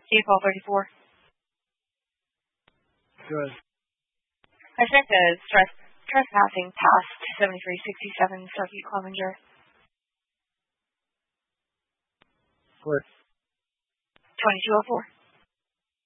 Vehicle 34. Good. I think the trespassing past 7367 Circuit Clevenger. Clear. 2204.